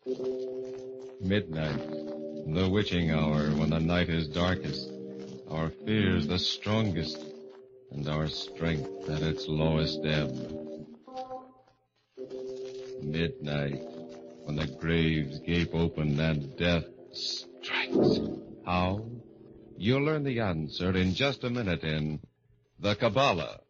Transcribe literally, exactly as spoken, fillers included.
Midnight, the witching hour when the night is darkest, our fears the strongest, and our strength at its lowest ebb. Midnight, when the graves gape open and death strikes. How? You'll learn the answer in just a minute in The Kabbalah.